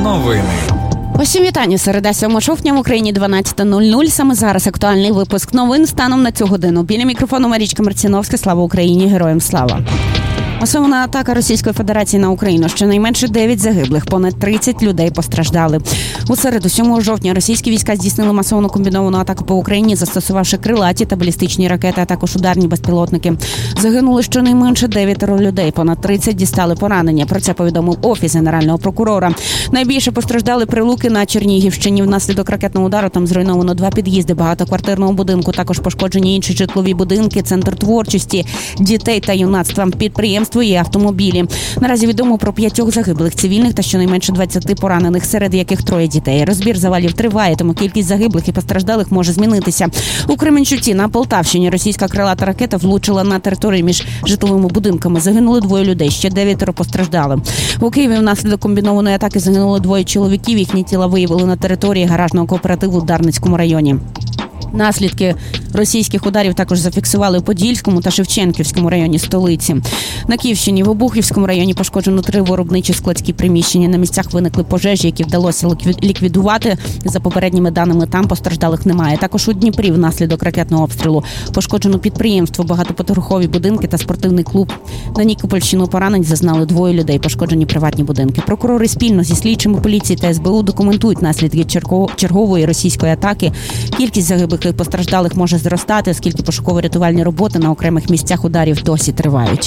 Новини. Усім вітання. Середа 7 жовтня в Україні 12:00. Саме зараз актуальний випуск новин станом на цю годину. Біля мікрофону Марічка Марціновська. Слава Україні! Героям слава! Масована атака Російської Федерації на Україну. Щонайменше 9 загиблих, понад 30 людей постраждали. У середу 7 жовтня російські війська здійснили масовану комбіновану атаку по Україні, застосувавши крилаті та балістичні ракети, а також ударні безпілотники. Загинули щонайменше 9 людей, понад 30 дістали поранення. Про це повідомив Офіс Генерального прокурора. Найбільше постраждали Прилуки на Чернігівщині. Внаслідок ракетного удару там зруйновано 2 під'їзди багатоквартирного будинку, також пошкоджені інші житлові будинки, центр творчості, дітей та юнацтва, підприємство і автомобілі. Наразі відомо про 5 загиблих цивільних та щонайменше 20 поранених, серед яких 3 дітей. Розбір завалів триває, тому кількість загиблих і постраждалих може змінитися. У Кременчуці на Полтавщині російська крилата ракета влучила на територію між житловими будинками. Загинули 2 людей, ще 9 постраждали. У Києві внаслідок комбінованої атаки загинули 2 чоловіків. Їхні тіла виявили на території гаражного кооперативу в Дарницькому районі. Наслідки російських ударів також зафіксували в Подільському та Шевченківському районі столиці. На Київщині в Обухівському районі пошкоджено 3 виробничі складські приміщення. На місцях виникли пожежі, які вдалося ліквідувати. За попередніми даними, там постраждалих немає. Також у Дніпрі внаслідок ракетного обстрілу пошкоджено підприємство, багатоповерхові будинки та спортивний клуб. На Нікопольщину поранень зазнали 2 людей, пошкоджені приватні будинки. Прокурори спільно зі слідчими поліції та СБУ документують наслідки чергової російської атаки. Кількість загиблих і постраждалих може зростати, оскільки пошуково-рятувальні роботи на окремих місцях ударів досі тривають.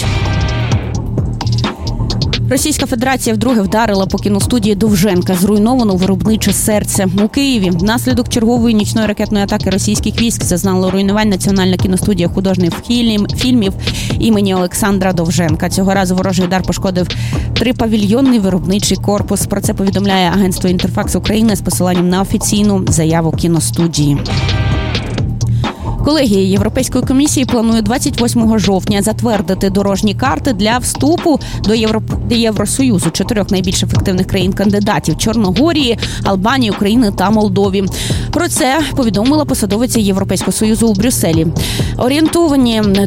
Російська Федерація вдруге вдарила по кіностудії Довженка. Зруйновано виробниче серце. У Києві внаслідок чергової нічної ракетної атаки російських військ зазнала руйнувань Національна кіностудія художніх фільмів імені Олександра Довженка. Цього разу ворожий удар пошкодив 3-павільйонний виробничий корпус. Про це повідомляє агентство «Інтерфакс України» з посиланням на офіційну заяву кіностудії. Колегія Європейської комісії планує 28 жовтня затвердити дорожні карти для вступу до Євросоюзу 4 найбільш ефективних країн-кандидатів – Чорногорії, Албанії, України та Молдові. Про це повідомила посадовиця Європейського Союзу у Брюсселі. Орієнтовані